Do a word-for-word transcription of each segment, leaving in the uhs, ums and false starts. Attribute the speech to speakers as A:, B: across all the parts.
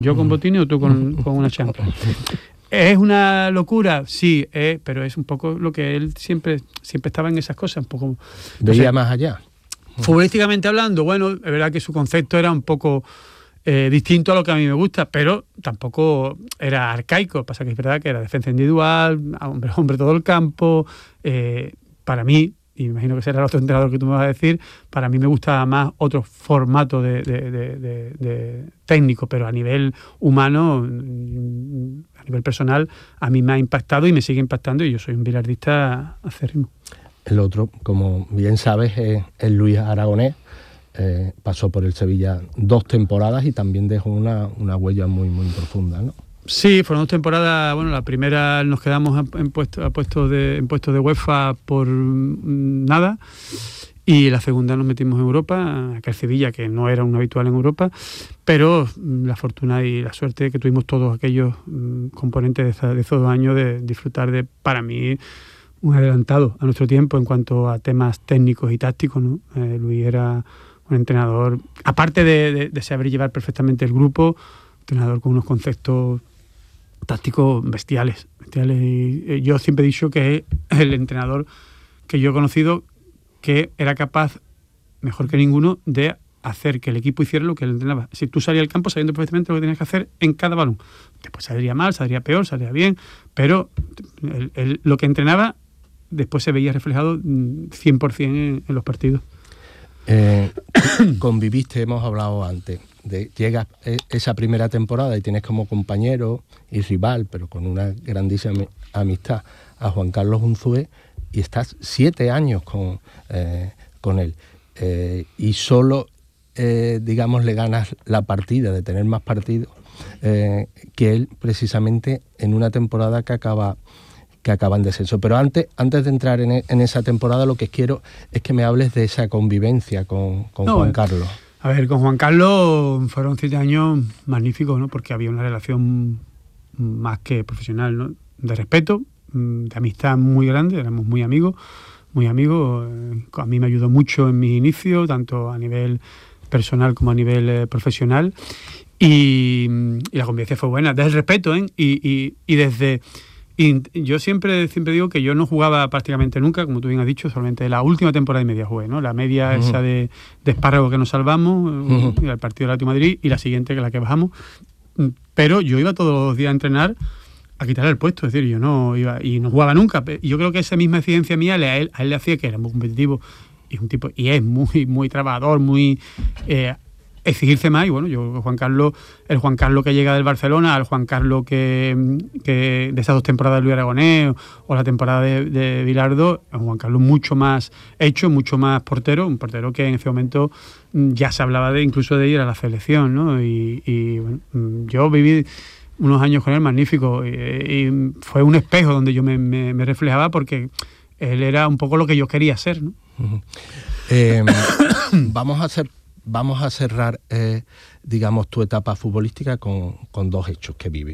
A: Yo con botines o tú con, con una chancla. ¿Es una locura? Sí, eh, pero es un poco lo que él siempre siempre estaba en esas cosas. Un poco,
B: veía
A: o sea,
B: más allá.
A: Futbolísticamente hablando, bueno, es verdad que su concepto era un poco eh, distinto a lo que a mí me gusta, pero tampoco era arcaico. Pasa que es verdad que era defensa individual, hombre, hombre todo el campo. Eh, para mí, y me imagino que será el otro entrenador que tú me vas a decir, para mí me gusta más otro formato de, de, de, de, de técnico, pero a nivel humano, a nivel personal, a mí me ha impactado y me sigue impactando, y yo soy un bilardista acérrimo.
B: El otro, como bien sabes, es, es Luis Aragonés. Eh, pasó por el Sevilla dos temporadas y también dejó una, una huella muy, muy profunda, ¿no?
A: Sí, fueron dos temporadas. Bueno, la primera nos quedamos en puestos a puestos de, en puestos de UEFA por nada, y la segunda nos metimos en Europa, aquel Sevilla que no era un habitual en Europa, pero la fortuna y la suerte que tuvimos todos aquellos mm, componentes de, esa, de esos dos años de disfrutar de, para mí, un adelantado a nuestro tiempo en cuanto a temas técnicos y tácticos, ¿no? Eh, Luis era un entrenador, aparte de, de, de saber llevar perfectamente el grupo, entrenador con unos conceptos tácticos bestiales, bestiales. Y eh, yo siempre he dicho que es el entrenador que yo he conocido que era capaz, mejor que ninguno, de hacer que el equipo hiciera lo que él entrenaba. Si tú salías al campo sabiendo perfectamente lo que tenías que hacer en cada balón. Después saldría mal, saldría peor, saldría bien, pero él, él, lo que entrenaba después se veía reflejado cien por ciento en, en los partidos.
B: Eh, conviviste, hemos hablado antes, de llegas esa primera temporada y tienes como compañero y rival, pero con una grandísima amistad, a Juan Carlos Unzué, y estás siete años con, eh, con él. Eh, y solo, eh, digamos, le ganas la partida de tener más partidos eh, que él, precisamente en una temporada que acaba... que acaban de descenso. Pero antes, antes de entrar en, en esa temporada, lo que quiero es que me hables de esa convivencia con, con no, Juan Carlos.
A: A ver, con Juan Carlos fueron siete años magníficos, ¿no? Porque había una relación más que profesional, ¿no? De respeto, de amistad muy grande, éramos muy amigos, muy amigos. A mí me ayudó mucho en mis inicios, tanto a nivel personal como a nivel eh, profesional. Y, y la convivencia fue buena, desde el respeto, ¿eh? Y, y, y desde... Y yo siempre siempre digo que yo no jugaba prácticamente nunca, como tú bien has dicho, solamente la última temporada y media jugué, ¿no? La media uh-huh. esa de, de espárrago que nos salvamos, uh-huh. el partido del Atlético de Madrid, y la siguiente que es la que bajamos. Pero yo iba todos los días a entrenar a quitarle el puesto, es decir, yo no iba y no jugaba nunca. Y yo creo que esa misma exigencia mía a él, a él le hacía que era muy competitivo y un tipo y es muy muy trabajador, muy eh, exigirse más. Y bueno, yo Juan Carlos, el Juan Carlos que llega del Barcelona, al Juan Carlos que, que de esas dos temporadas de Luis Aragonés o la temporada de, de Bilardo, es un Juan Carlos mucho más hecho, mucho más portero, un portero que en ese momento ya se hablaba de incluso de ir a la selección, ¿no? Y, y bueno, yo viví unos años con él magníficos y, y fue un espejo donde yo me, me, me reflejaba, porque él era un poco lo que yo quería ser, ¿no?
B: Uh-huh. eh, vamos a hacer Vamos a cerrar, eh, digamos, tu etapa futbolística con, con dos hechos que viví.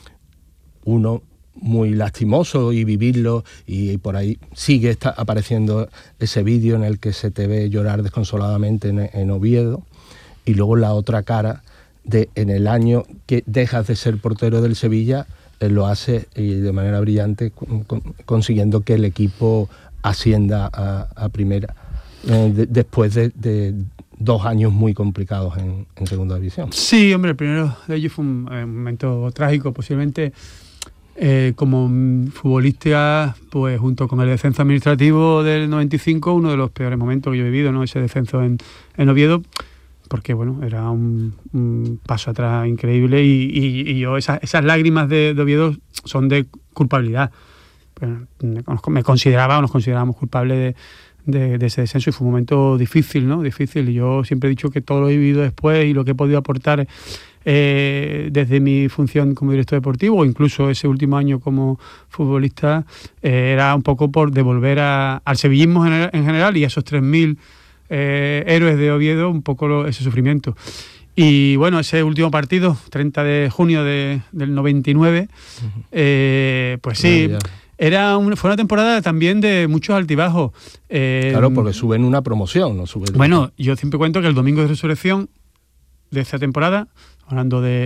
B: Uno muy lastimoso, y vivirlo, y, y por ahí sigue está apareciendo ese vídeo en el que se te ve llorar desconsoladamente en, en Oviedo, y luego la otra cara de en el año que dejas de ser portero del Sevilla, eh, lo haces y de manera brillante, con, con, consiguiendo que el equipo ascienda a, a primera, eh, de, después de... de dos años muy complicados en, en segunda división.
A: Sí, hombre, el primero de ellos fue un, un momento trágico, posiblemente eh, como futbolista, pues junto con el descenso administrativo del noventa y cinco, uno de los peores momentos que yo he vivido, ¿no? Ese descenso en, en Oviedo, porque bueno, era un, un paso atrás increíble, y, y, y yo esas, esas lágrimas de, de Oviedo son de culpabilidad. Bueno, me consideraba o nos considerábamos culpables de De, de ese descenso, y fue un momento difícil, ¿no? Difícil. Y yo siempre he dicho que todo lo he vivido después y lo que he podido aportar eh, desde mi función como director deportivo, o incluso ese último año como futbolista, eh, era un poco por devolver a, al sevillismo en, en general y a esos tres mil eh, héroes de Oviedo un poco lo, ese sufrimiento. Y bueno, ese último partido, treinta de junio de, del noventa y nueve, uh-huh. eh, pues sí... Yeah, yeah. Era un, fue una temporada también de muchos altibajos. Eh,
B: claro, porque suben una promoción, no suben.
A: Bueno, yo siempre cuento que el domingo de resurrección de esa temporada, hablando de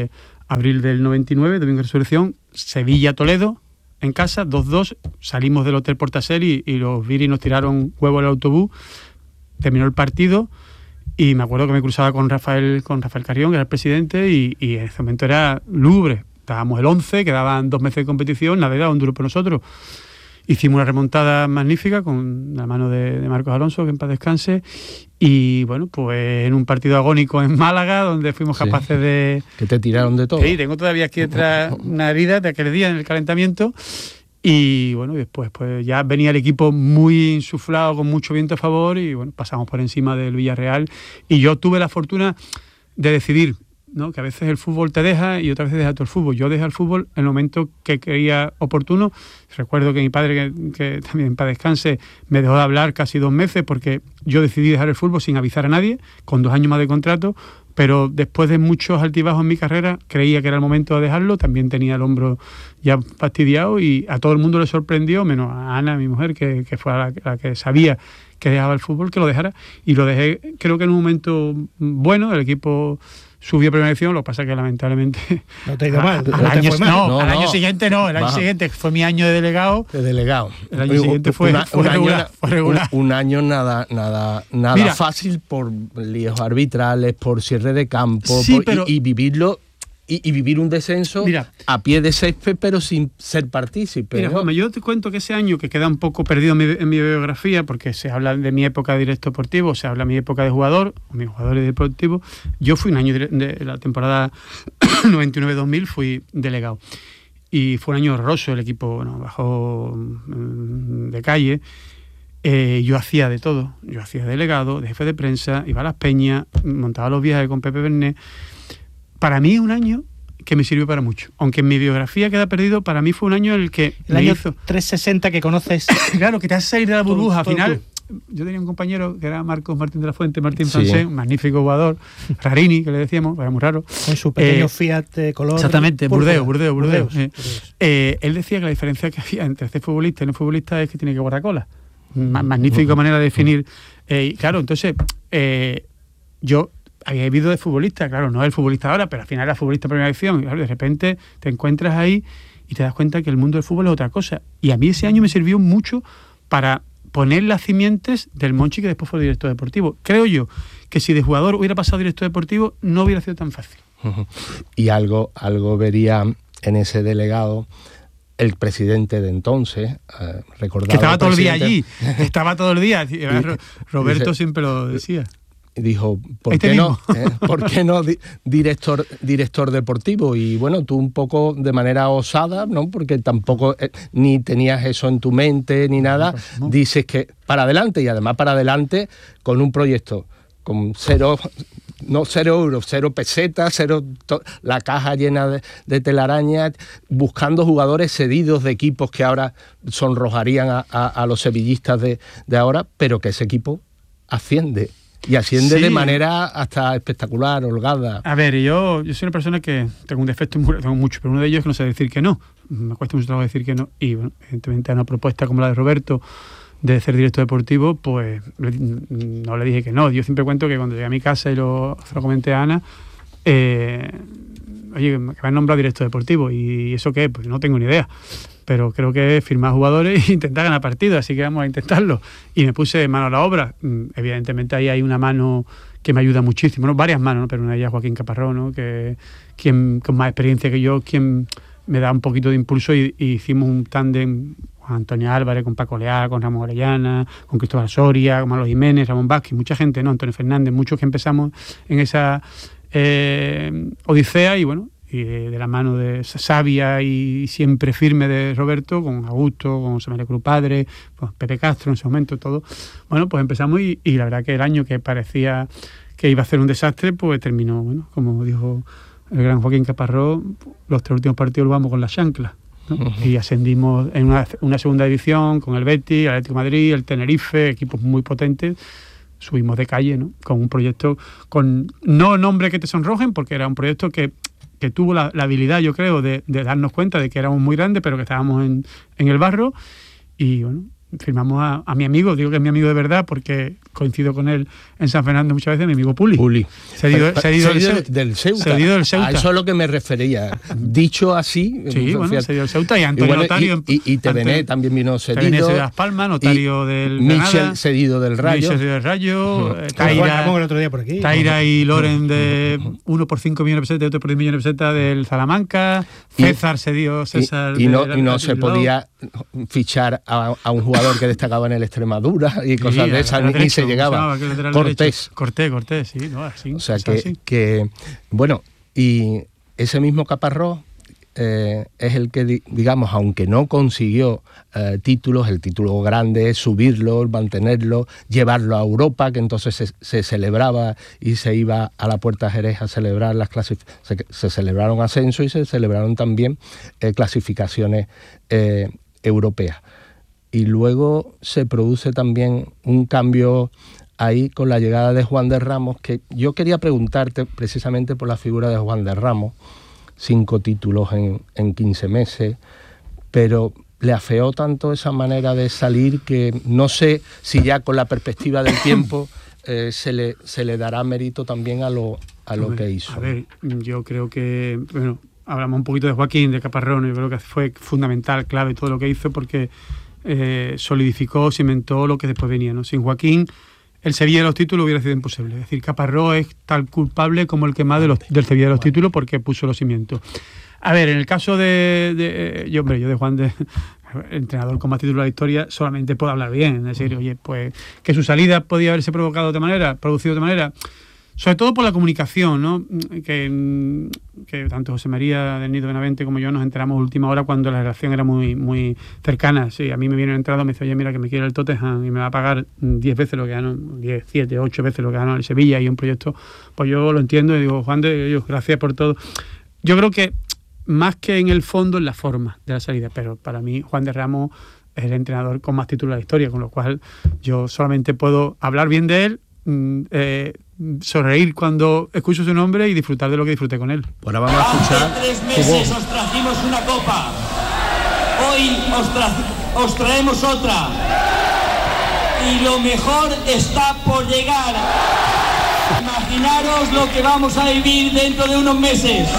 A: abril del noventa y nueve, domingo de resurrección, Sevilla-Toledo, en casa, dos dos, salimos del Hotel Portasel y, y los viris nos tiraron huevo al autobús, terminó el partido y me acuerdo que me cruzaba con Rafael con Rafael Carrión, que era el presidente, y, y en ese momento era lúgubre. Estábamos el once, quedaban dos meses de competición, nada era un duro por nosotros. Hicimos una remontada magnífica con la mano de, de Marcos Alonso, que en paz descanse, y bueno, pues en un partido agónico en Málaga, donde fuimos capaces sí, de...
B: Que te tiraron de todo.
A: Sí, tengo todavía aquí detrás una herida de aquel día en el calentamiento, y bueno, después pues ya venía el equipo muy insuflado, con mucho viento a favor, y bueno, pasamos por encima del Villarreal, y yo tuve la fortuna de decidir, ¿no? Que a veces el fútbol te deja y otras veces deja todo el fútbol. Yo dejé el fútbol en el momento que creía oportuno. Recuerdo que mi padre, que, que también para descanse, me dejó de hablar casi dos meses porque yo decidí dejar el fútbol sin avisar a nadie, con dos años más de contrato, pero después de muchos altibajos en mi carrera creía que era el momento de dejarlo. También tenía el hombro ya fastidiado y a todo el mundo le sorprendió, menos a Ana, mi mujer, que, que fue la, la que sabía que dejaba el fútbol, que lo dejara, y lo dejé creo que en un momento bueno. El equipo subió a primera división, lo que pasa que lamentablemente
C: no te ha ido mal,
A: al,
C: no
A: al,
C: te
A: año,
C: fue mal.
A: No,
B: no,
A: al
B: no.
A: año siguiente no, el año
B: Baja.
A: siguiente fue mi año de delegado.
B: De delegado.
A: El año siguiente fue,
B: una,
A: fue,
B: un
A: regular,
B: año,
A: fue regular.
B: Un, un año nada, nada, nada
A: Mira,
B: fácil por líos arbitrales, por cierre de campo,
A: sí,
B: por,
A: pero,
B: y, y vivirlo. Y, y vivir un descenso
A: mira,
B: a pie de césped, pero sin ser partícipe.
A: Mira,
B: ¿no?
A: Juanma, yo te cuento que ese año, que queda un poco perdido en mi, en mi biografía, porque se habla de mi época de director deportivo, se habla de mi época de jugador, o mis jugadores deportivos. Yo fui un año de, de la temporada noventa y nueve dos mil, fui delegado. Y fue un año horroroso, el equipo bueno, bajó mm, de calle. Eh, yo hacía de todo. Yo hacía delegado, de jefe de prensa, iba a Las Peñas, montaba los viajes con Pepe Bernet. Para mí es un año que me sirvió para mucho. Aunque en mi biografía queda perdido, para mí fue un año en el que
C: el
A: me
C: año
A: hizo...
C: trescientos sesenta que conoces.
A: Claro, que te hace salir de la burbuja.
C: Todo,
A: Al final,
C: todo.
A: yo tenía un compañero que era Marcos Martín de la Fuente, Martín
B: Sí.
A: Francés, un magnífico jugador, Rarini, que le decíamos, era muy raro.
C: Con su pequeño
A: Eh,
C: Fiat de color...
A: Exactamente,
C: púrpura.
A: Burdeos, Burdeos, Burdeos.
C: Burdeos,
A: eh.
C: Burdeos.
A: Eh, él decía que la diferencia que había entre ser futbolista y no futbolista es que tiene que guardar cola. Ma- magnífica manera de definir. Eh, y claro, entonces, eh, yo... había vivido de futbolista, claro, no es el futbolista ahora, pero al final era futbolista de primera división, y claro, de repente te encuentras ahí y te das cuenta que el mundo del fútbol es otra cosa. Y a mí ese año me sirvió mucho para poner las simientes del Monchi, que después fue director deportivo. Creo yo que si de jugador hubiera pasado director deportivo, no hubiera sido tan fácil.
B: Y algo, algo vería en ese delegado el presidente de entonces, eh, recordado.
A: Que estaba todo el día allí,
B: presidente,
A: estaba todo el día. Ro- Roberto
B: dice-
A: siempre lo decía.
B: dijo, ¿por
A: Este
B: qué no?
A: mismo.
B: ¿Eh? ¿Por qué no di- director, director deportivo? Y bueno, tú un poco de manera osada, ¿no? Porque tampoco eh, ni tenías eso en tu mente ni nada,
A: No.
B: dices que para adelante, y además para adelante con un proyecto con cero, no cero euros, cero pesetas, cero to- la caja llena de, de telarañas, buscando jugadores cedidos de equipos que ahora sonrojarían a, a, a los sevillistas de, de ahora, pero que ese equipo asciende. Y asciende
A: Sí.
B: de manera hasta espectacular, holgada.
A: A ver, yo, yo soy una persona que tengo un defecto, muy- tengo mucho, pero uno de ellos es que no sé decir que no. Me cuesta mucho trabajo decir que no. Y bueno, evidentemente a una propuesta como la de Roberto de ser director deportivo, pues le- no le dije que no. Yo siempre cuento que cuando llegué a mi casa y lo, se lo comenté a Ana, eh, oye, que me han nombrado director deportivo. ¿Y eso qué? Pues no tengo ni idea. Pero creo que es firmar jugadores e intentar ganar partidos, así que vamos a intentarlo. Y me puse mano a la obra. Mm, Evidentemente ahí hay una mano que me ayuda muchísimo, ¿no? Varias manos, ¿no? Pero una de ellas Joaquín Caparrós, ¿no? Que quien con más experiencia que yo, quien me da un poquito de impulso, y, y hicimos un tándem con Antonio Álvarez, con Paco Leal, con Ramón Orellana, con Cristóbal Soria, con Manolo Jiménez, Ramón Vázquez, mucha gente, ¿no? Antonio Fernández, muchos que empezamos en esa eh, odisea, y bueno, y de, de la mano de sabia y siempre firme de Roberto, con Augusto, con Samuel Cruz Padre, con Pepe Castro en ese momento, todo. Bueno, pues empezamos y, y la verdad que el año que parecía que iba a ser un desastre, pues terminó, bueno, como dijo el gran Joaquín Caparrós, los tres últimos partidos lo vamos con las chanclas, ¿no? Uh-huh. Y ascendimos en una, una segunda división con el Betis, el Atlético de Madrid, el Tenerife, equipos muy potentes. Subimos de calle, ¿no? Con un proyecto con no nombres que te sonrojen, porque era un proyecto que que tuvo la, la habilidad, yo creo, de, de darnos cuenta de que éramos muy grandes, pero que estábamos en, en el barro. Y bueno, firmamos a, a mi amigo, digo que es mi amigo de verdad porque coincido con él en San Fernando muchas veces, mi amigo Puli.
B: Puli.
A: Cedido,
B: Pero,
A: cedido,
B: cedido
A: del,
B: del Ceuta.
A: Cedido del Ceuta.
B: A eso es lo que me refería. Dicho así.
A: Sí, bueno,
B: fíjate.
A: cedido del Ceuta y Antonio
B: y bueno,
A: Notario.
B: Y, y, y Tevené también vino cedido.
A: Tevené cedido de Las Palmas, Notario del
B: Michel
A: Granada,
B: cedido del Rayo.
A: Michel cedido del Rayo.
B: Uh-huh.
A: eh,
C: Juan
A: Taira,
C: Ramón el otro día por aquí.
A: Taira y Loren de uno por cinco millones de pesetas y otro por diez millones de pesetas del Salamanca. César cedido, César.
B: Y, y no,
A: de,
B: y no se
A: Bilbao.
B: podía fichar a, a un jugador que destacaba en el Extremadura y cosas
A: Sí,
B: de esas, ni,
A: derecho,
B: ni se llegaba.
A: ¿cómo se llamaba? Lateral
B: Cortés.
A: derecho. Cortés, Cortés, sí, no, así.
B: O sea
A: o sea,
B: que,
A: así.
B: que, bueno, y ese mismo Caparrós eh, es el que, di- digamos, aunque no consiguió eh, títulos, el título grande es subirlo, mantenerlo, llevarlo a Europa, que entonces se, se celebraba y se iba a la Puerta Jerez a celebrar las clasificaciones, se, se celebraron ascensos y se celebraron también eh, clasificaciones eh, europeas. Y luego se produce también un cambio ahí con la llegada de Juan de Ramos, que yo quería preguntarte precisamente por la figura de Juan de Ramos, cinco títulos en, en quince meses, pero le afeó tanto esa manera de salir que no sé si ya con la perspectiva del tiempo eh, se, le, se le dará mérito también a lo, a lo
A: Hombre,
B: que hizo.
A: A ver, yo creo que, bueno, hablamos un poquito de Joaquín, de Caparrós, yo creo que fue fundamental, clave todo lo que hizo porque eh, solidificó, cimentó lo que después venía, ¿no? Sin Joaquín, el Sevilla de los títulos hubiera sido imposible. Es decir, Caparrós es tan culpable como el que más de los, del Sevilla de los títulos porque puso los cimientos. A ver, en el caso de, de yo, hombre, yo de Juan de entrenador con más títulos de la historia, solamente puedo hablar bien. Es decir, oye, pues que su salida podía haberse provocado de otra manera, producido de otra manera, sobre todo por la comunicación, ¿no? Que, que tanto José María del Nido Benavente como yo nos enteramos a última hora cuando la relación era muy muy cercana. Sí, a mí me viene el entrenador, me dice, oye, mira, que me quiere el Tottenham y me va a pagar diez veces lo que ganó, diez, siete, ocho veces lo que ganó el Sevilla y un proyecto, pues yo lo entiendo y digo, Juan de Dios, gracias por todo. Yo creo que más que en el fondo, en la forma de la salida, pero para mí Juan de Ramos es el entrenador con más títulos de la historia, con lo cual yo solamente puedo hablar bien de él, eh, sonreír cuando escucho su nombre y disfrutar de lo que disfruté con él.
B: Ahora vamos a escuchar.
D: Hace tres meses os trajimos una copa. Hoy os, tra- os traemos otra. Y lo mejor está por llegar. Imaginaros lo que vamos a vivir dentro de unos meses.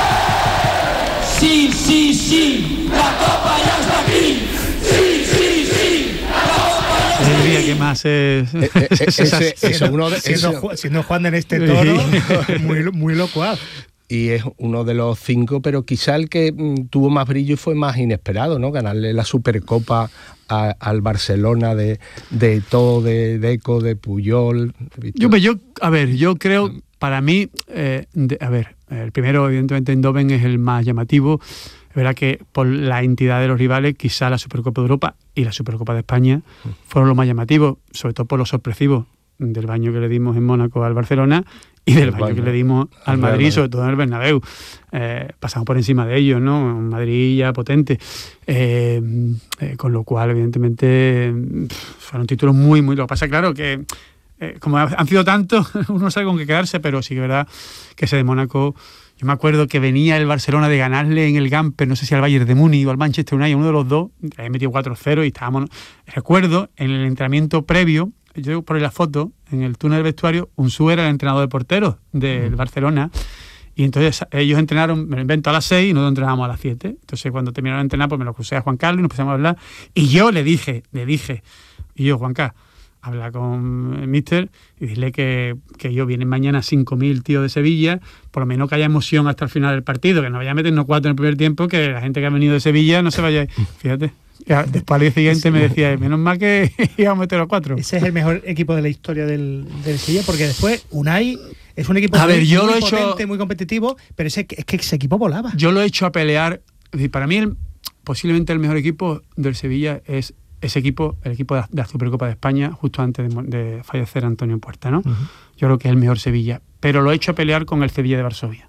D: Sí, sí, sí. La copa ya está aquí. Sí, sí, sí. La copa ya está
A: Es el día
D: aquí.
A: que más es...
B: Eh, eh, ese- ese-
C: Siendo,
B: uno de-
C: siendo
B: ese-
C: Ju- siendo Juan en este toro, muy, muy locuaz.
B: y es uno de los cinco, pero quizá el que mm, tuvo más brillo y fue más inesperado, ¿no? Ganarle la Supercopa a, al Barcelona de, de todo, de Deco, de Puyol. de
A: Yo, pues yo, a ver, yo creo, para mí, eh, de- a ver, el primero, evidentemente, Eindhoven es el más llamativo. Es verdad que por la entidad de los rivales, quizá la Supercopa de Europa y la Supercopa de España fueron los más llamativos, sobre todo por los sorpresivos del baño que le dimos en Mónaco al Barcelona y del
B: El
A: baño
B: baño
A: que le dimos al
B: al
A: Madrid,
B: Madrid.
A: sobre todo en el Bernabéu. Eh, pasamos por encima de ellos, ¿no? Un Madrid ya potente. Eh, eh, con lo cual, evidentemente, pff, fueron títulos muy, muy... Lo que pasa, claro, que eh, como han sido tantos, uno no sabe con qué quedarse, pero sí que es verdad que ese de Mónaco... Yo me acuerdo que venía el Barcelona de ganarle en el Gamper, no sé si al Bayern de Múnich o al Manchester United, uno de los dos, que había metido cuatro cero y estábamos... Recuerdo, en el entrenamiento previo, yo por ahí la foto, en el túnel del vestuario, Unzu era el entrenador de porteros del Barcelona, y entonces ellos entrenaron, me lo invento, a las seis y nosotros entrenábamos a las siete. Entonces cuando terminaron de entrenar, pues me lo crucé a Juan Carlos y nos empezamos a hablar, y yo le dije, le dije, y yo, Juan Carlos, habla con el míster y dile que, que ellos vienen mañana cinco mil tíos de Sevilla, por lo menos que haya emoción hasta el final del partido, que no vaya a meternos cuatro en el primer tiempo, que la gente que ha venido de Sevilla no se vaya. Fíjate, ya, después al día siguiente me decía, menos mal que íbamos a meter los cuatro.
C: Ese es el mejor equipo de la historia del, del Sevilla, porque después Unai es un equipo
A: A
C: muy,
A: ver, yo
C: muy
A: lo he hecho-
C: potente, muy competitivo, pero ese, es que ese equipo volaba.
A: Yo lo he hecho a pelear, es decir, para mí el, posiblemente el mejor equipo del Sevilla es ese equipo, el equipo de la, de la Supercopa de España, justo antes de, de fallecer Antonio Puerta, ¿no? Uh-huh. Yo creo que es el mejor Sevilla, pero lo he hecho a pelear con el Sevilla de Varsovia.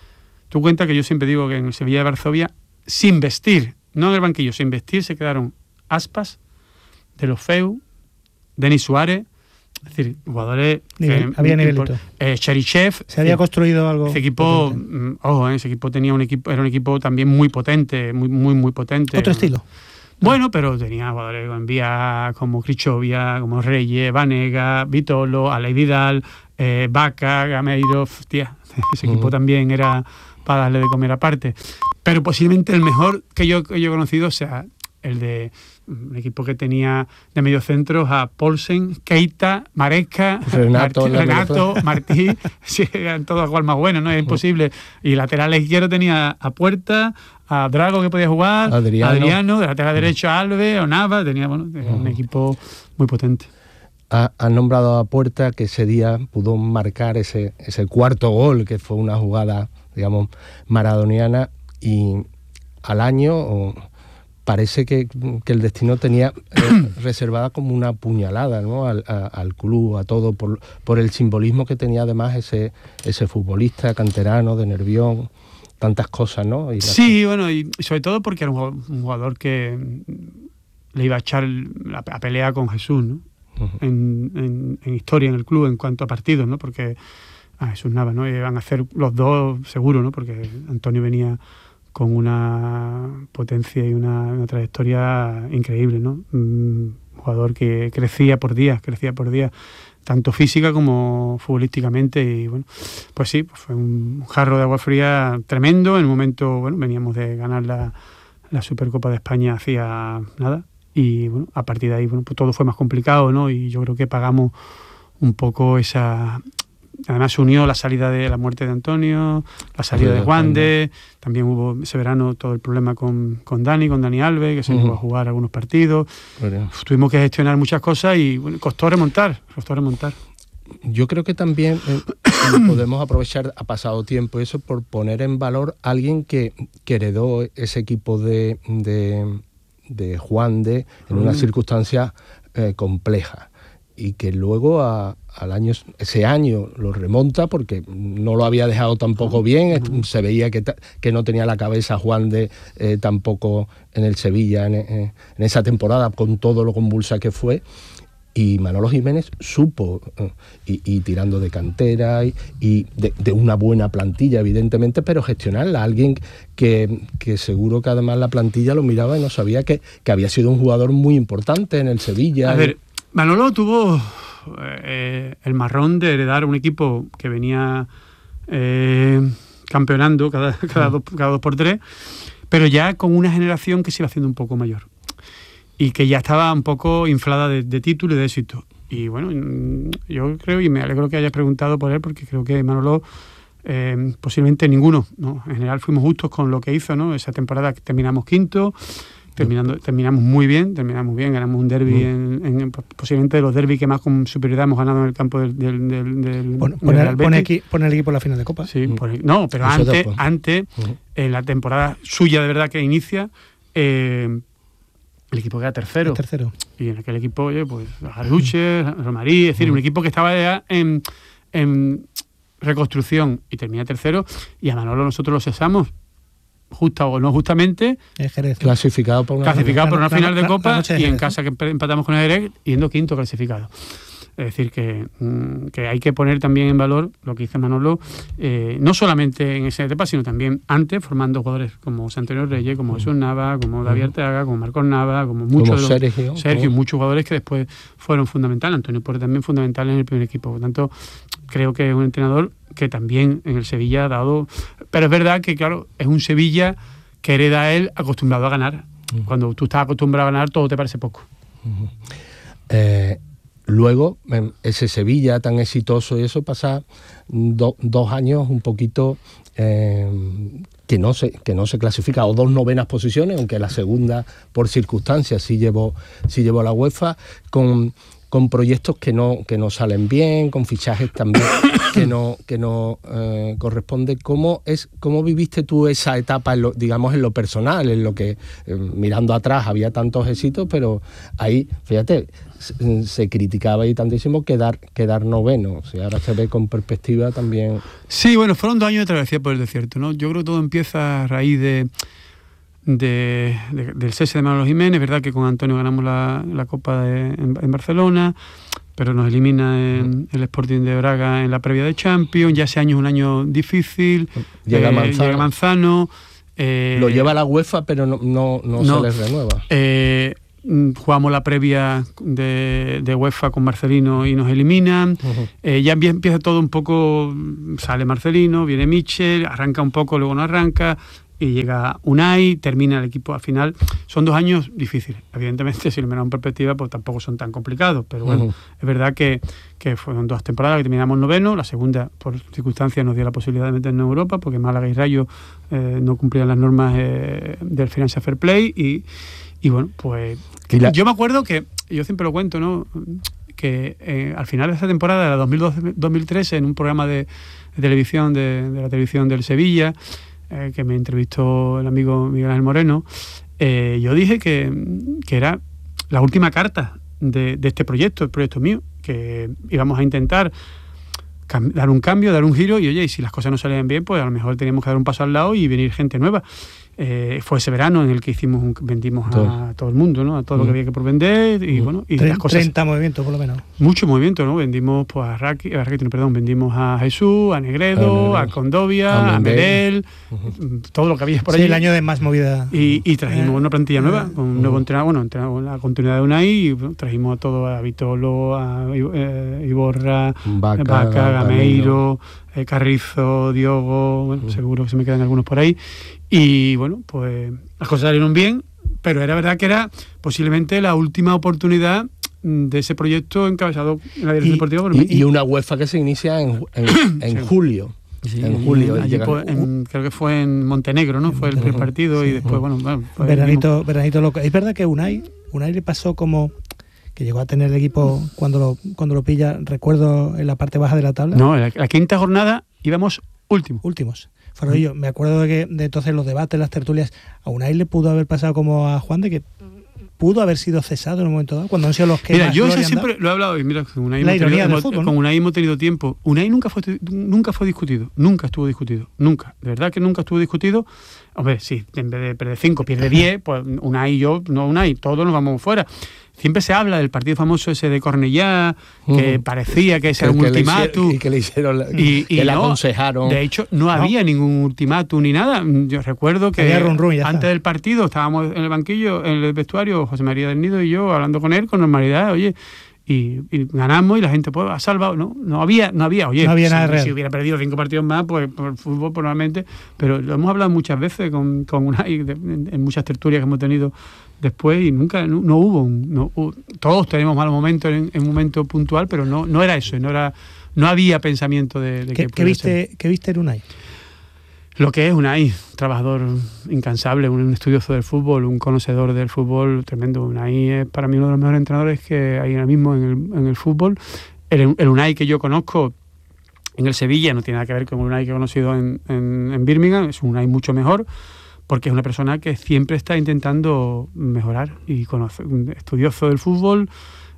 A: Tú cuenta que yo siempre digo que en el Sevilla de Varsovia, sin vestir, no en el banquillo, sin vestir, se quedaron Aspas, De Los Feu, Denis Suárez, es decir, jugadores...
C: Nivel, eh, había nivelito.
A: Eh, Cherichev.
C: Se había construido algo...
A: Ese equipo, mm, ojo, eh, ese equipo tenía un equipo, era un equipo también muy potente, muy, muy, muy potente.
C: Otro estilo.
A: Bueno, pero tenía jugadores en Vía como Crichovia, como Reyes, Vanega, Vitolo, Aleix Vidal, eh, Vaca, Gameiro, tía, ese equipo uh-huh. también era para darle de comer aparte. Pero posiblemente el mejor que yo, que yo he conocido sea el de un equipo que tenía de mediocentros a Paulsen, Keita, Maresca,
B: Renato,
A: Martí, Renato Martí, sí, eran todos igual más buenos, ¿no? Es imposible. Y lateral izquierdo tenía a Puerta, a Drago que podía jugar,
B: Adriano,
A: Adriano de lateral derecho a Alves, o Nava, tenía bueno, uh-huh. un equipo muy potente.
B: Ha, ha nombrado a Puerta, que ese día pudo marcar ese, ese cuarto gol, que fue una jugada, digamos, maradoniana, y al año... O, parece que, que el destino tenía eh, reservada como una puñalada, ¿no? al, a, al club, a todo, por, por el simbolismo que tenía además ese, ese futbolista canterano de Nervión, tantas cosas, ¿no? Y
A: sí, la... bueno, y sobre todo porque era un jugador, un jugador que le iba a echar la, a pelea con Jesús, ¿no? Uh-huh. en, en, en historia en el club en cuanto a partidos, ¿no? Porque a Jesús Nava, ¿no? Iban a hacer los dos seguro, ¿no? Porque Antonio venía con una potencia y una, una trayectoria increíble, ¿no? Un jugador que crecía por día, crecía por día, tanto física como futbolísticamente, y bueno, pues sí, pues fue un jarro de agua fría tremendo. En el momento, bueno, veníamos de ganar la, la Supercopa de España hacía nada, y bueno, a partir de ahí, bueno, pues todo fue más complicado, ¿no? Y yo creo que pagamos un poco esa... Además se unió la salida de la muerte de Antonio, la salida de Juan de, también hubo ese verano todo el problema con, con Dani, con Dani Alves, que se uh-huh. iba a jugar algunos partidos. Uf, tuvimos que gestionar muchas cosas y bueno, costó remontar, costó remontar.
B: Yo creo que también eh, podemos aprovechar, ha pasado tiempo eso, por poner en valor a alguien que, que heredó ese equipo de, de, de Juan de en uh-huh. una circunstancia eh, compleja, y que luego a, al año ese año lo remonta, porque no lo había dejado tampoco bien, uh-huh. se veía que, que no tenía la cabeza Juan de eh, tampoco en el Sevilla en, en esa temporada, con todo lo convulsa que fue, y Manolo Jiménez supo, eh, y, y tirando de cantera y, y de, de una buena plantilla evidentemente, pero gestionarla, alguien que, que seguro que además la plantilla lo miraba y no sabía que, que había sido un jugador muy importante en el Sevilla.
A: A ver, Manolo tuvo eh, el marrón de heredar un equipo que venía eh, campeonando cada, cada, dos, cada dos por tres, pero ya con una generación que se iba haciendo un poco mayor y que ya estaba un poco inflada de, de título y de éxito. Y bueno, yo creo, y me alegro que hayas preguntado por él, porque creo que Manolo eh, posiblemente ninguno, ¿no? En general fuimos justos con lo que hizo, ¿no? Esa temporada que terminamos quinto, Terminando, terminamos muy bien, terminamos bien, ganamos un derbi, mm. en, en, posiblemente de los derbis que más con superioridad hemos ganado en el campo del, del, del, del,
C: pon, del pone, Real Betis. Pone, aquí, pone el equipo en la final de Copa.
A: Sí, mm. por, no, pero Eso antes, después. antes mm. en la temporada suya de verdad que inicia, eh, el equipo queda tercero.
C: El tercero.
A: Y en aquel equipo, oye, pues Jarduche, mm. Romarí, es decir, mm. un equipo que estaba ya en, en reconstrucción y termina tercero, y a Manolo nosotros lo cesamos. Justa o no justamente,
B: clasificado por una,
A: clasificado por una final de Copa, y en casa que empatamos con el Jerez, yendo quinto clasificado. Es decir, que, que hay que poner también en valor lo que hizo Manolo, eh, no solamente en esa etapa, sino también antes, formando jugadores como Antonio Reyes, como Jesús Nava, como David Arteaga, como Marcos Nava, como muchos
B: como
A: de los,
B: Sergio,
A: Sergio muchos jugadores que después fueron fundamentales. Antonio Porte también fundamental en el primer equipo. Por lo tanto, creo que es un entrenador que también en el Sevilla ha dado... Pero es verdad que, claro, es un Sevilla que hereda a él acostumbrado a ganar. Uh-huh. Cuando tú estás acostumbrado a ganar, todo te parece poco.
B: Uh-huh. Eh, luego, ese Sevilla tan exitoso y eso pasa do, dos años un poquito... Eh, que no se que no se clasifica, o dos novenas posiciones, aunque la segunda por circunstancias sí llevó sí llevó a la UEFA, con con proyectos que no que no salen bien, con fichajes también que no que no eh, corresponde. ¿Cómo es cómo viviste tú esa etapa, en lo, digamos, en lo personal, en lo que eh, mirando atrás había tantos éxitos, pero ahí, fíjate, se, se criticaba ahí tantísimo quedar quedar noveno, o sea, ahora se ve con perspectiva también.
A: Sí, bueno, fueron dos años de travesía por el desierto, ¿no? Yo creo que todo empieza a raíz de De, de, del cese de Manolo Jiménez. Verdad que con Antonio ganamos la, la Copa de, en, en Barcelona, pero nos elimina en, el Sporting de Braga en la previa de Champions. Ya ese año es un año difícil.
B: Llega, eh, Manzano.
A: llega Manzano, Eh,
B: Lo lleva la UEFA, pero no, no, no, no se les renueva.
A: Eh, jugamos la previa de, de UEFA con Marcelino y nos eliminan. Uh-huh. Eh, ya empieza todo un poco, sale Marcelino, viene Michel, arranca un poco, luego no arranca, y llega Unai, termina el equipo al final. Son dos años difíciles. Evidentemente, si lo miramos en perspectiva, pues tampoco son tan complicados, pero bueno, uh-huh. es verdad que, que fueron dos temporadas que terminamos noveno. La segunda, por circunstancias, nos dio la posibilidad de meternos en Europa, porque Málaga y Rayo eh, no cumplían las normas eh, del Financial Fair Play, y, y bueno, pues la... yo me acuerdo que, yo siempre lo cuento, ¿no?, que eh, al final de esa temporada, de la dos mil doce dos mil trece, en un programa de, de televisión, de, de la televisión del Sevilla, Eh, que me entrevistó el amigo Miguel Ángel Moreno, eh, yo dije que, que era la última carta de, de este proyecto, el proyecto mío, que íbamos a intentar cam- dar un cambio, dar un giro, y oye, y si las cosas no salían bien, pues a lo mejor teníamos que dar un paso al lado y venir gente nueva. Eh, fue ese verano en el que hicimos un, vendimos todo. a todo el mundo, ¿no?, a todo mm. lo que había que por vender, y mm. bueno, y
C: treinta,
A: las cosas,
C: treinta movimientos por lo menos.
A: Mucho movimiento, ¿no? Vendimos pues a Raki, a Raki, perdón, vendimos a Jesús, a Negredo, a, a Condovia, a, a Medel, uh-huh. todo lo que había por
C: sí,
A: ahí.
C: El año de más movida.
A: Y, y trajimos eh, una plantilla nueva, uh-huh. con un nuevo entrenador, bueno, entrenador, la continuidad de Unai, y bueno, trajimos a todos, a Vitolo, a eh, Iborra, Vaca, Vaca Gameiro, eh, Carrizo, Diogo, bueno, uh-huh. seguro que se me quedan algunos por ahí. Y bueno, pues las cosas salieron bien, pero era verdad que era posiblemente la última oportunidad de ese proyecto encabezado en la dirección
B: y,
A: deportiva por
B: y,
A: mí.
B: Y una UEFA que se inicia en, en, en sí. julio.
A: Sí,
B: en julio.
A: Allí po, en, creo que fue en Montenegro, ¿no? En fue Montenegro, el primer partido, sí. y después, bueno... bueno
C: veranito, veranito loco. Es verdad que Unai, Unai le pasó como... que llegó a tener el equipo cuando lo, cuando lo pilla, recuerdo, en la parte baja de la tabla.
A: No, en la, la quinta jornada íbamos últimos.
C: Últimos. Fueron ellos. Me acuerdo de que de entonces los debates, las tertulias, a Unai le pudo haber pasado como a Juan, de que pudo haber sido cesado en un momento dado, cuando han sido los que
A: mira,
C: más
A: yo eso
C: gloria han
A: siempre
C: dado.
A: lo he hablado, y mira, con Unai,
C: la
A: hemos,
C: ironía
A: tenido,
C: del fútbol, ¿no?
A: con Unai hemos tenido tiempo. Unai nunca fue nunca fue discutido, nunca estuvo discutido, nunca, de verdad que nunca estuvo discutido. Hombre, sí, en vez de perder cinco, pierde diez, pues Unai y yo, no Unai, todos nos vamos fuera. Siempre se habla del partido famoso ese de Cornellá, que uh, parecía que ese era un ultimátum.
B: Y que le hicieron, la,
A: y, y
B: que le
A: no,
B: aconsejaron.
A: De hecho, no, no había ningún ultimátum ni nada. Yo recuerdo que run, run, antes está. del partido estábamos en el banquillo, en el vestuario, José María del Nido y yo, hablando con él con normalidad, oye, y, y ganamos y la gente pues ha salvado. No, no había, no había, oye,
C: no había
A: si,
C: nada real.
A: Si hubiera perdido cinco partidos más, pues por el fútbol probablemente, pero lo hemos hablado muchas veces con, con Unai, de, en, en muchas tertulias que hemos tenido después, y nunca, no, no hubo, un, no, hubo, todos tenemos malos momentos en, en un momento puntual, pero no, no era eso, no era, no había pensamiento de, de
C: ¿Qué,
A: que
C: ¿qué viste, ¿qué viste en Unai?
A: Lo que es Unai, trabajador incansable, un estudioso del fútbol, un conocedor del fútbol tremendo. Unai es para mí uno de los mejores entrenadores que hay ahora mismo en el, en el fútbol. El, el Unai que yo conozco en el Sevilla no tiene nada que ver con el Unai que he conocido en, en, en Birmingham, es un Unai mucho mejor, porque es una persona que siempre está intentando mejorar y conocer, un estudioso del fútbol,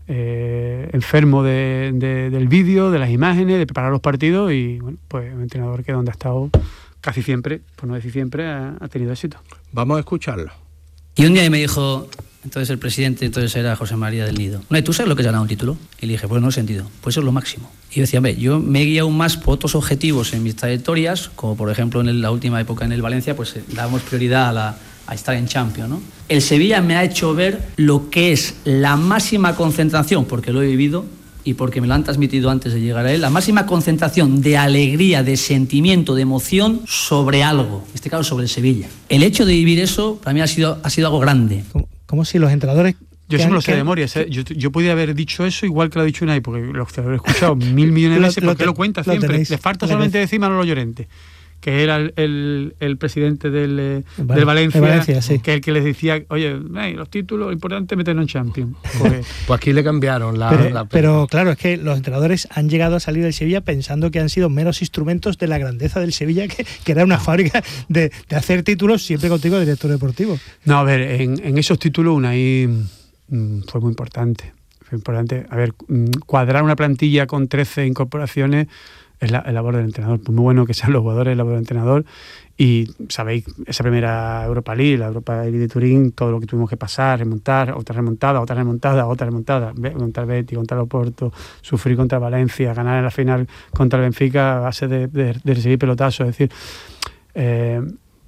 A: eh, enfermo de, de, del vídeo, de las imágenes, de preparar los partidos, y bueno, pues un entrenador que donde ha estado casi siempre, por no decir siempre, ha, ha tenido éxito.
B: Vamos a escucharlo.
E: Y un día me dijo, entonces el presidente, entonces era José María del Nido, ¿no? ¿Tú sabes lo que es ganar un título? Y le dije, pues no he sentido, pues eso es lo máximo. Y yo decía, hombre, yo me he guiado más por otros objetivos en mis trayectorias, como por ejemplo en la última época en el Valencia, pues eh, dábamos prioridad a, la, a estar en Champions, ¿no? El Sevilla me ha hecho ver lo que es la máxima concentración, porque lo he vivido y porque me lo han transmitido antes de llegar a él, la máxima concentración de alegría, de sentimiento, de emoción sobre algo, en este caso sobre el Sevilla. El hecho de vivir eso para mí ha sido, ha sido algo grande.
C: Como, como si los entrenadores...
A: Yo eso me lo sé de memoria. Yo, yo podía haber dicho eso igual que lo ha dicho Unai, porque lo, lo he escuchado mil millones de veces, porque lo, lo cuenta siempre. Tenéis, Le falta solamente decir Manolo Llorente, que era el, el, el presidente del, vale, del Valencia,
C: Valencia, sí.
A: que es el que les decía, oye, hey, los títulos, importante meternos en Champions. Pues,
B: pues aquí le cambiaron la
C: pero,
B: la...
C: pero claro, es que los entrenadores han llegado a salir del Sevilla pensando que han sido meros instrumentos de la grandeza del Sevilla, que, que era una fábrica de, de hacer títulos, siempre contigo, director deportivo.
A: No, a ver, en, en esos títulos Unai mmm, fue muy importante. Fue importante. A ver, cuadrar una plantilla con trece incorporaciones es la, la labor del entrenador. Pues muy bueno que sean los jugadores, la labor del entrenador. Y sabéis, esa primera Europa League, la Europa League de Turín, todo lo que tuvimos que pasar, remontar, otra remontada, otra remontada, otra remontada, contra el Betis, contra el Oporto, sufrir contra Valencia, ganar en la final contra el Benfica a base de, de, de recibir pelotazos. Es decir, eh,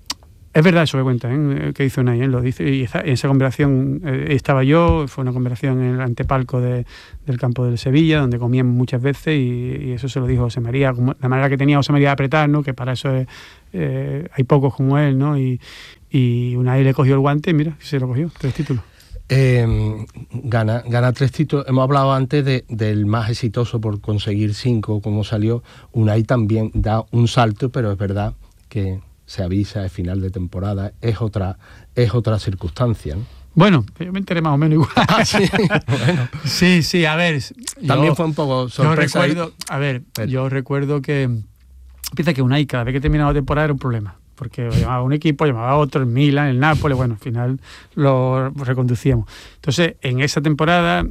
A: Es verdad eso que cuenta, ¿eh? Que hizo Unai, ¿eh? Lo dice, y esa, en esa conversación eh, estaba yo, fue una conversación en el antepalco de, del campo del Sevilla, donde comíamos muchas veces, y, y eso se lo dijo José María, como, la manera que tenía José María de apretar, ¿no? Que para eso es, eh, hay pocos como él, ¿no? Y, y Unai le cogió el guante y mira, se lo cogió, tres títulos.
B: Eh, gana, gana tres títulos. Hemos hablado antes de, del más exitoso por conseguir cinco, como salió. Unai también da un salto, pero es verdad que se avisa, es final de temporada, es otra, es otra circunstancia, ¿no?
A: Bueno, yo me enteré más o menos igual.
B: Ah, sí, bueno.
A: sí, sí, a ver.
B: También
A: yo,
B: fue un poco sorpresa.
A: Yo recuerdo, a ver,
B: pero.
A: yo recuerdo que empieza que Unai cada vez que terminaba la temporada era un problema, porque llamaba un equipo, llamaba a otro, el Milan, el Nápoles, bueno, al final lo reconducíamos. Entonces, en esa temporada,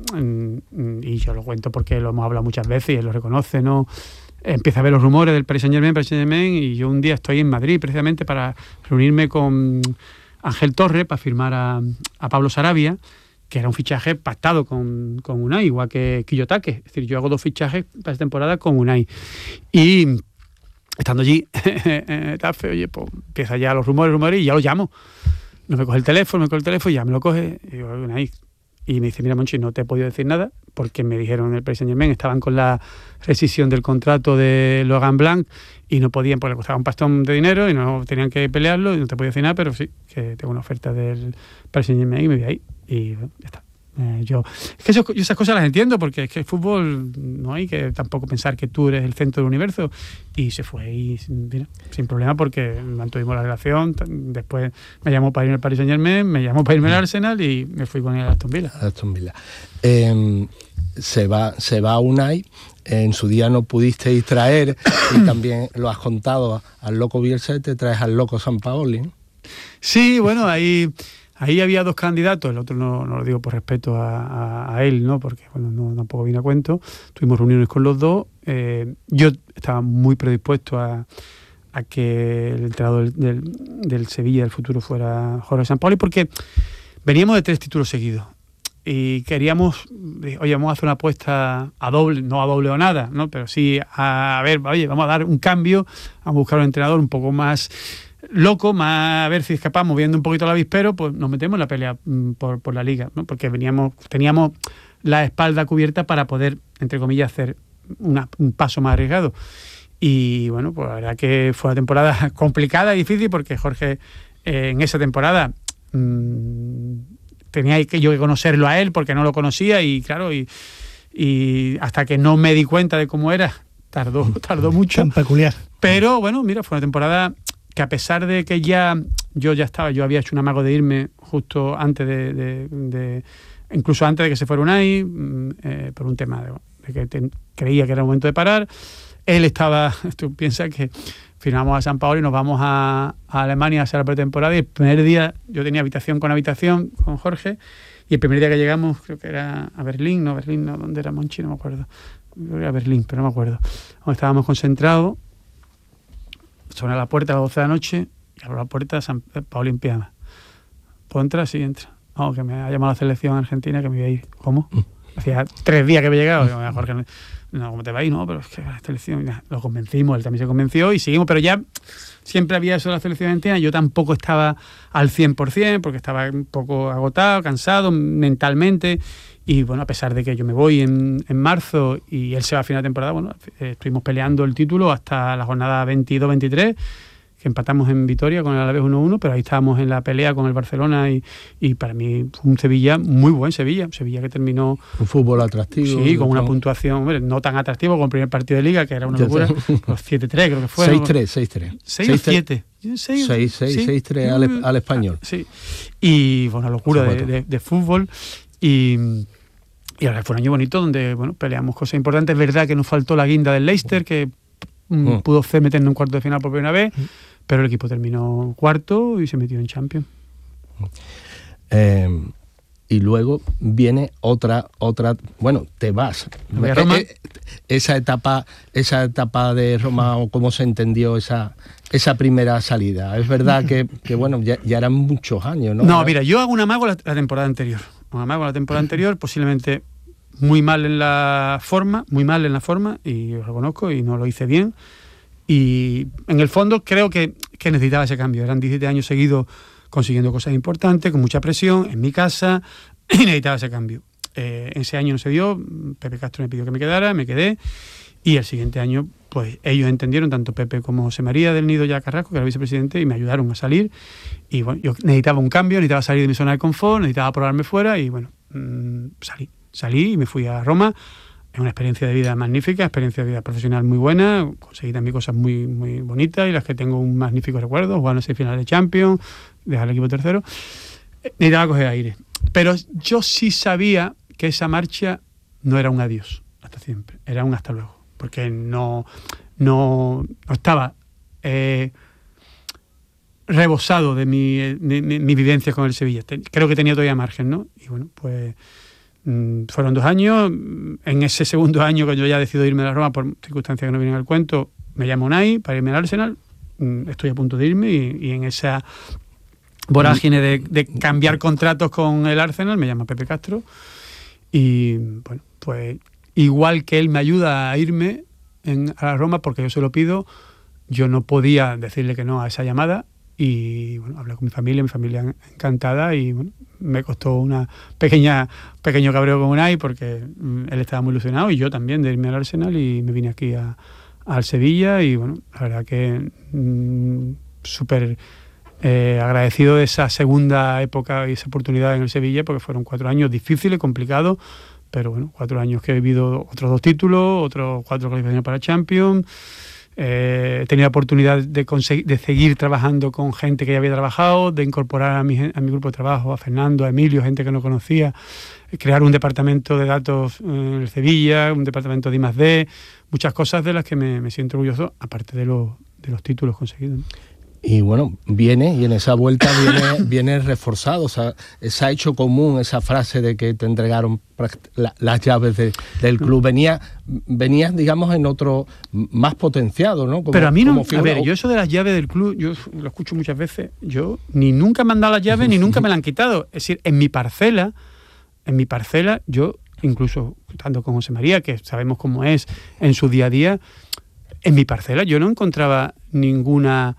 A: y yo lo cuento porque lo hemos hablado muchas veces y él lo reconoce, ¿no? Empieza a ver los rumores del Paris Saint-Germain, Paris Saint-Germain, y yo un día estoy en Madrid precisamente para reunirme con Ángel Torres para firmar a, a Pablo Sarabia, que era un fichaje pactado con, con Unai, igual que Quillotake. Es decir, yo hago dos fichajes para esta temporada con Unai. Y estando allí, Tafe, oye, pues empieza ya los rumores, rumores, y ya lo llamo. No me coge el teléfono, me coge el teléfono y ya me lo coge. Y digo, Unai. Y me dice, mira, Monchi, no te he podido decir nada porque me dijeron en el Paris Saint-Germain, estaban con la rescisión del contrato de Logan Blanc y no podían, porque le costaba un pastón de dinero y no tenían que pelearlo y no te podía decir nada, pero sí, que tengo una oferta del Paris Saint-Germain y me voy ahí y bueno, ya está. Eh, yo, es que eso, yo esas cosas las entiendo porque es que el fútbol no hay que tampoco pensar que tú eres el centro del universo, y se fue y mira, sin problema porque mantuvimos la relación. Después me llamó para irme al Paris Saint-Germain, me llamó para irme al Arsenal y me fui con él a Aston Villa.
B: Aston Villa. Eh, se va se va Unai, en su día no pudisteis traer y también lo has contado al loco Bielsa, te traes al loco Sampaoli, ¿no?
A: Sí, bueno, ahí Ahí había dos candidatos, el otro no, no lo digo por respeto a, a, a él, ¿no? Porque bueno, no, tampoco vine a cuento. Tuvimos reuniones con los dos. Eh, yo estaba muy predispuesto a, a que el entrenador del, del, del Sevilla del futuro fuera Jorge Sampaoli, porque veníamos de tres títulos seguidos y queríamos, oye, vamos a hacer una apuesta a doble, no a doble o nada, ¿no? Pero sí a, a ver, oye, vamos a dar un cambio, vamos a buscar un entrenador un poco más loco, más a ver si es capaz, moviendo un poquito el avispero, pues nos metemos en la pelea por, por la liga, ¿no? Porque veníamos, teníamos la espalda cubierta para poder, entre comillas, hacer una, un paso más arriesgado. Y bueno, pues la verdad que fue una temporada complicada y difícil porque Jorge eh, en esa temporada mmm, tenía que yo que conocerlo a él porque no lo conocía y claro, y, y hasta que no me di cuenta de cómo era, tardó, tardó mucho.
C: Tan peculiar.
A: Pero bueno, mira, fue una temporada que a pesar de que ya yo ya estaba, yo había hecho un amago de irme justo antes de, de, de incluso antes de que se fuera Unai, eh, por un tema de, de que te, creía que era el momento de parar. Él estaba, tú piensas que firmamos a Sampaoli y nos vamos a, a Alemania a hacer la pretemporada, y el primer día yo tenía habitación con habitación con Jorge, y el primer día que llegamos, creo que era a Berlín, no, Berlín, no, ¿dónde era Monchi? No me acuerdo. Creo que era Berlín, pero no me acuerdo. Donde estábamos concentrados. Suena la puerta a las doce de la noche y abro la puerta de San Paoli en pijama. ¿Puedo entrar? Sí, entra. Vamos, que me ha llamado la selección argentina que me iba a ir. ¿Cómo? Mm. Hacía tres días que había llegado. Digo, Jorge, no, ¿cómo te va a ir? No, pero es que la selección... Ya, lo convencimos, él también se convenció y seguimos, pero ya siempre había eso de la selección argentina. Yo tampoco estaba al cien por ciento porque estaba un poco agotado, cansado mentalmente. Y bueno, a pesar de que yo me voy en, en marzo y él se va a final de temporada, bueno, eh, estuvimos peleando el título hasta la jornada veintidós veintitrés, que empatamos en Vitoria con el Alavés uno uno, pero ahí estábamos en la pelea con el Barcelona y, y para mí fue un Sevilla, muy buen Sevilla, un Sevilla que terminó...
B: Un fútbol atractivo.
A: Sí, con una puntuación, hombre, no tan atractivo como el primer partido de Liga, que era una locura, los siete tres creo que fue.
B: seis tres, seis tres.
A: seis o siete.
B: seis seis tres al, al español.
A: Sí, y fue una locura de, de, de fútbol y... Y ahora fue un año bonito donde bueno peleamos cosas importantes. Es verdad que nos faltó la guinda del Leicester, que mm, mm. pudo hacer meternos en un cuarto de final por primera vez, mm. pero el equipo terminó cuarto y se metió en Champions.
B: Eh, y luego viene otra, otra, bueno, te vas.
A: ¿Me Roma?
B: Eh, esa etapa, esa etapa de Roma, o cómo se entendió esa, esa primera salida. Es verdad que, que bueno, ya, ya eran muchos años, ¿no?
A: No, mira, yo hago un amago la, la temporada anterior. Un amago la temporada anterior, posiblemente muy mal en la forma, muy mal en la forma, y lo reconozco, y no lo hice bien. Y en el fondo creo que, que necesitaba ese cambio. Eran diecisiete años seguidos consiguiendo cosas importantes, con mucha presión, en mi casa, y necesitaba ese cambio. Eh, ese año no se dio, Pepe Castro me pidió que me quedara, me quedé, y el siguiente año, pues ellos entendieron, tanto Pepe como José María del Nido ya Carrasco, que era vicepresidente, y me ayudaron a salir. Y bueno, yo necesitaba un cambio, necesitaba salir de mi zona de confort, necesitaba probarme fuera, y bueno, mmm, salí. Salí y me fui a Roma. Es una experiencia de vida magnífica, experiencia de vida profesional muy buena, conseguí también cosas muy, muy bonitas y las que tengo un magnífico recuerdo, jugar en seis finales de Champions, dejar el equipo tercero. Necesitaba coger aire. Pero yo sí sabía que esa marcha no era un adiós, hasta siempre, era un hasta luego, porque no, no, no estaba eh, rebosado de mi, de, de, de mi vivencia con el Sevilla. Ten, creo que tenía todavía margen, ¿no? Y bueno, pues mmm, fueron dos años. En ese segundo año, que yo ya decido irme a la Roma por circunstancias que no vienen al cuento, me llama Unai para irme al Arsenal. Estoy a punto de irme y, y en esa vorágine de, de cambiar contratos con el Arsenal me llama Pepe Castro. Y bueno, pues igual que él me ayuda a irme en, a la Roma porque yo se lo pido, yo no podía decirle que no a esa llamada. Y bueno, hablé con mi familia, mi familia encantada, y bueno, me costó una pequeña pequeño cabreo con Unai porque mm, él estaba muy ilusionado y yo también de irme al Arsenal, y me vine aquí a, al Sevilla. Y bueno, la verdad que mmm, súper eh, agradecido de esa segunda época y esa oportunidad en el Sevilla, porque fueron cuatro años difíciles, complicados, pero bueno, cuatro años que he vivido otros dos títulos, otros cuatro calificaciones para Champions. Eh, he tenido la oportunidad de, conseguir, de seguir trabajando con gente que ya había trabajado, de incorporar a mi, a mi grupo de trabajo, a Fernando, a Emilio, gente que no conocía, crear un departamento de datos en el Sevilla, un departamento de I más D, muchas cosas de las que me, me siento orgulloso, aparte de, lo, de los títulos conseguidos.
B: Y bueno, viene, y en esa vuelta viene, viene reforzado, o sea, se ha hecho común esa frase de que te entregaron la, las llaves de, del club. Venía, venías, digamos, en otro, más potenciado, ¿no? Como,
A: pero a mí no,
B: figura,
A: a ver, yo eso de las llaves del club, yo lo escucho muchas veces, yo ni nunca me han dado las llaves, ni nunca me las han quitado. Es decir, en mi parcela, en mi parcela, yo, incluso estando con José María, que sabemos cómo es en su día a día, en mi parcela yo no encontraba ninguna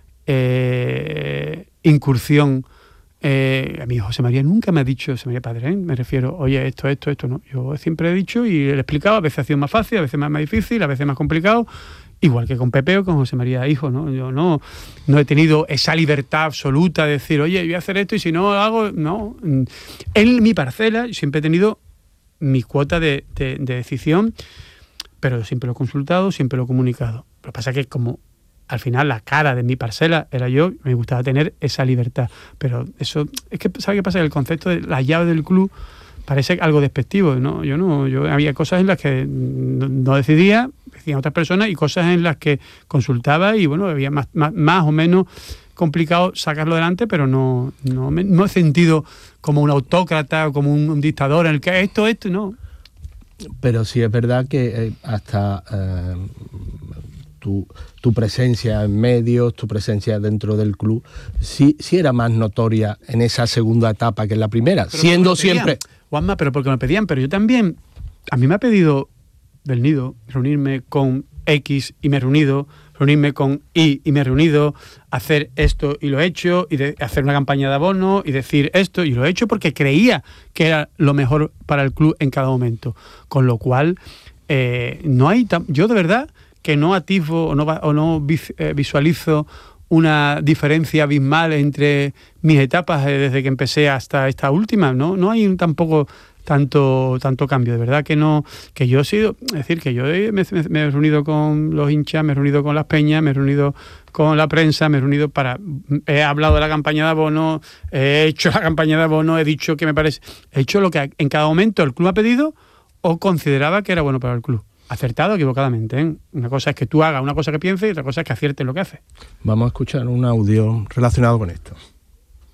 A: Eh, incursión. Eh, a mí José María nunca me ha dicho, José María Padre, ¿eh? me refiero, oye, esto, esto, esto, no. Yo siempre he dicho y le he explicado, a veces ha sido más fácil, a veces más, más difícil, a veces más complicado, igual que con Pepe o con José María hijo, ¿no? Yo no, no he tenido esa libertad absoluta de decir, oye, voy a hacer esto y si no lo hago, no. En mi parcela siempre he tenido mi cuota de, de, de decisión, pero siempre lo he consultado, siempre lo he comunicado. Lo que pasa es que como al final la cara de mi parcela era yo, me gustaba tener esa libertad. Pero eso, es que, ¿sabes qué pasa? El concepto de la llave del club parece algo despectivo, ¿no? Yo no, yo había cosas en las que no, no decidía, decían otras personas, y cosas en las que consultaba, y bueno, había más, más, más o menos complicado sacarlo adelante, pero no, no, me, no he sentido como un autócrata o como un, un dictador en el que esto, esto, no.
B: Pero sí es verdad que eh, hasta eh, tu, tu presencia en medios, tu presencia dentro del club, sí, sí era más notoria en esa segunda etapa que en la primera, pero siendo siempre...
A: Juanma, pero porque me pedían, pero yo también, a mí me ha pedido del Nido reunirme con X y me he reunido, reunirme con Y y me he reunido, hacer esto y lo he hecho, y de hacer una campaña de abono y decir esto y lo he hecho porque creía que era lo mejor para el club en cada momento. Con lo cual, eh, no hay tam- yo de verdad que no atisbo o no, o no vis- eh, visualizo una diferencia abismal entre mis etapas eh, desde que empecé hasta esta última. No, no hay tampoco tanto tanto cambio, de verdad que no, que yo he sido, es decir, que yo me, me, me he reunido con los hinchas, me he reunido con las peñas, me he reunido con la prensa, me he reunido para, he hablado de la campaña de abono, he hecho la campaña de abono, he dicho que me parece, he hecho lo que en cada momento el club ha pedido o consideraba que era bueno para el club. Acertado o equivocadamente, ¿eh? Una cosa es que tú hagas una cosa que pienses y otra cosa es que aciertes lo que haces.
B: Vamos a escuchar un audio relacionado con esto.